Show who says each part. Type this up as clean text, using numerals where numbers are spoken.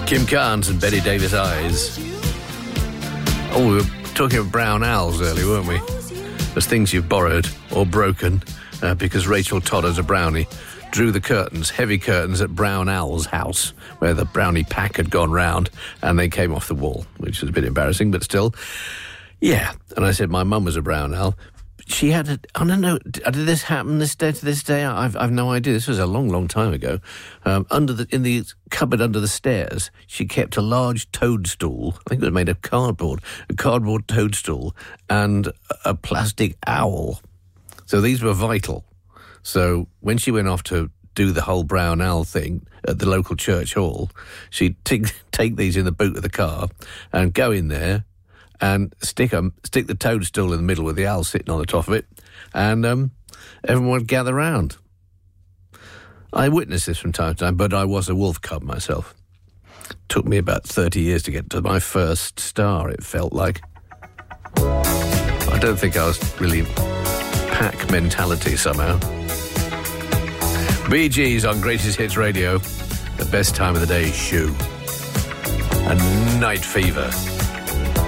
Speaker 1: Kim Carnes and Betty Davis Eyes. Oh, we were talking about brown owls earlier, weren't we? There's things you've borrowed or broken because Rachel Todd, a brownie, drew the curtains, heavy curtains, at Brown Owl's house, where the brownie pack had gone round, and they came off the wall, which was a bit embarrassing, but still. Yeah, and I said my mum was a brown owl. She had I don't know, did this happen this day to this day? I've no idea. This was a long, long time ago. In the cupboard under the stairs, she kept a large toadstool. I think it was made of cardboard. A cardboard toadstool and a plastic owl. So these were vital. So when she went off to do the whole brown owl thing at the local church hall, she'd take these in the boot of the car and go in there and stick the toadstool in the middle with the owl sitting on the top of it, and everyone would gather round. I witnessed this from time to time, but I was a wolf cub myself. Took me about 30 years to get to my first star, it felt like. I don't think I was really pack mentality somehow. Bee Gees on Greatest Hits Radio. The best time of the day, Shoe. And Night Fever.